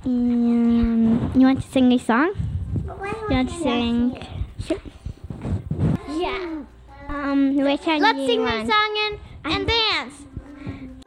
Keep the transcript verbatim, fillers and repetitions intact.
Um, you want to sing a song? You want to sing? Sure. Yeah. Um, which one Let's do you sing want? this song and, and dance.